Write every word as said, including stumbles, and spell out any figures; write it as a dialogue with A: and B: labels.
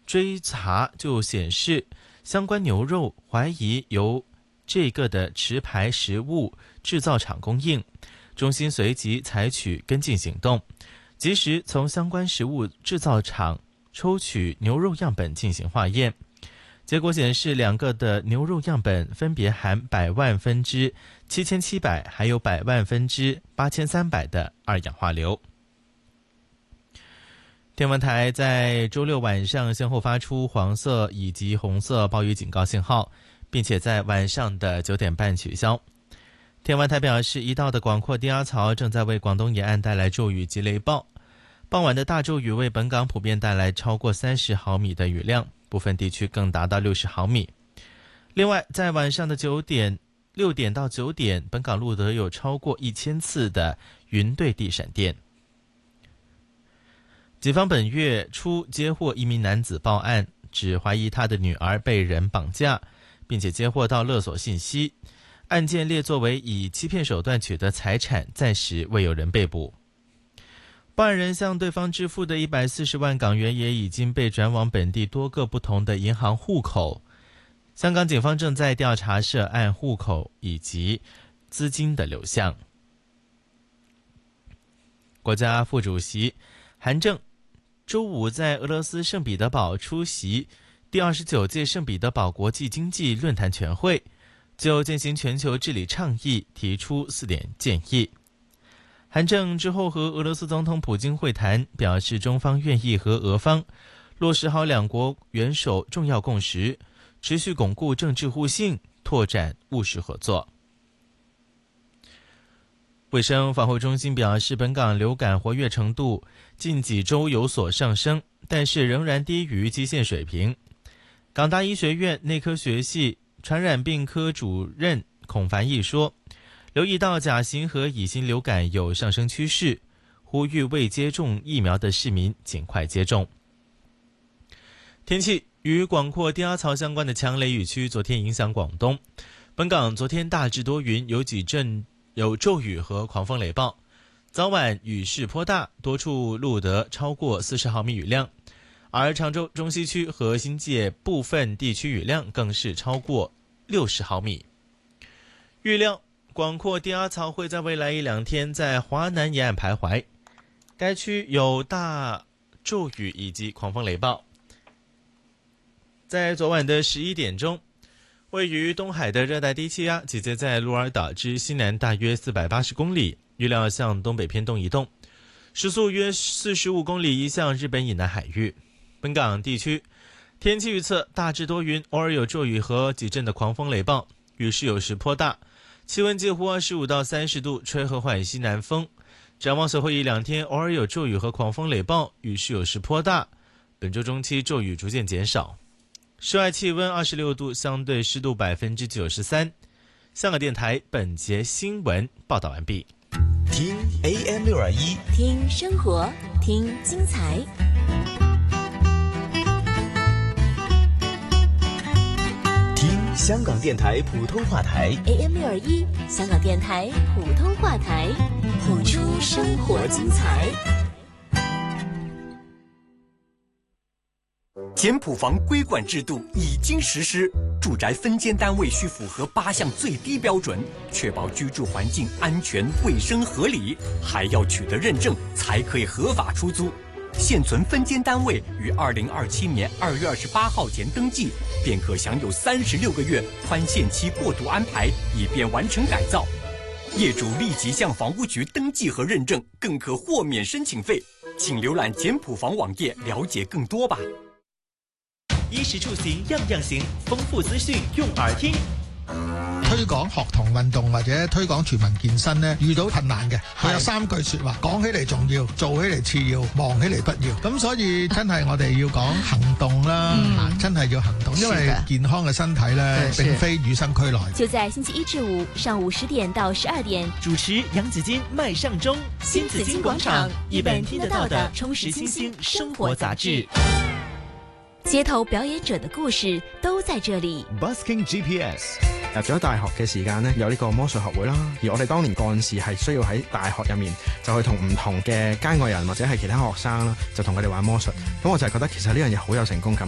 A: 追查就显示，相关牛肉怀疑由这个的持牌食物制造厂供应，中心随即采取跟进行动，及时从相关食物制造厂抽取牛肉样本进行化验。结果显示，两个的牛肉样本分别含百万分之七千七百，还有百万分之八千三百的二氧化硫。天文台在周六晚上先后发出黄色以及红色暴雨警告信号，并且在晚上的九点半取消。天文台表示，一道的广阔低压槽正在为广东沿岸带来骤雨及雷暴。傍晚的大骤雨为本港普遍带来超过三十毫米的雨量，部分地区更达到六十毫米。另外，在晚上的九点、六点到九点，本港录得有超过一千次的云对地闪电。警方本月初接获一名男子报案，只怀疑他的女儿被人绑架，并且接获到勒索信息。案件列作为以欺骗手段取得财产，暂时未有人被捕。报案人向对方支付的一百四十万港元也已经被转往本地多个不同的银行户口。香港警方正在调查涉案户口以及资金的流向。国家副主席韩正周五在俄罗斯圣彼得堡出席第二十九届圣彼得堡国际经济论坛全会，就进行全球治理倡议提出四点建议。韩正之后和俄罗斯总统普京会谈，表示中方愿意和俄方落实好两国元首重要共识，持续巩固政治互信，拓展务实合作。卫生防护中心表示，本港流感活跃程度近几周有所上升，但是仍然低于基线水平。港大医学院内科学系传染病科主任孔凡毅说，留意到甲型和乙型流感有上升趋势，呼吁未接种疫苗的市民尽快接种。天气，与广阔低压槽相关的强雷雨区昨天影响广东，本港昨天大致多云，有几阵有骤雨和狂风雷暴，早晚雨势颇大，多处录得超过四十毫米雨量，而常州、中西区和新界部分地区雨量更是超过六十毫米。预料广阔低压槽会在未来一两天在华南沿岸徘徊，该区有大骤雨以及狂风雷暴。在昨晚的十一点钟，位于东海的热带低气压集结在鹿儿岛之西南大约四百八十公里，预料向东北偏东移动，时速约四十五公里，移向日本以南海域。本港地区天气预测大致多云，偶尔有骤雨和几阵的狂风雷暴，雨势有时颇大，气温介乎二十五到三十度，吹和缓西南风。展望随后一两天，偶尔有骤雨和狂风雷暴，雨势有时颇大。本周中期骤雨逐渐减少。室外气温二十六度，相对湿度百分之九十三。香港电台本节新闻报道完毕。
B: 听 A M 六二一，
C: 听生活，听精彩。
B: 听香港电台普通话台
C: A M 六二一，香港电台普通话台，谱出生活精彩。
D: 简谱房规管制度已经实施，住宅分间单位需符合八项最低标准，确保居住环境安全、卫生、合理，还要取得认证才可以合法出租。现存分间单位于二零二七年二月二十八号前登记，便可享有三十六个月宽限期过渡安排，以便完成改造。业主立即向房屋局登记和认证，更可豁免申请费。请浏览简谱房网页了解更多吧。
E: 衣食住行樣樣行，豐富資訊用耳聽。
F: 推廣學童運動或者推廣全民健身呢，遇到困難嘅，佢有三句說話，講起嚟重要，做起嚟次要，望起嚟不要。咁所以真係我哋要講行動啦，嗯、真係要行動，因為健康嘅身體呢，並非與生俱來。
C: 就在星期一至五上午十點到十二點，
E: 主持楊子矜、麥尚中，新紫荊廣場，一本聽得到的充實新興生活雜誌。
C: 街頭表演者的故事都在這裡。
G: Busking G P S 入咗大學嘅時間呢，有呢個魔術學會啦，而我哋當年幹事係需要喺大學入面就去同唔同嘅街外人或者係其他學生啦，就同佢哋玩魔術。咁我就係覺得其實呢樣嘢好有成功感。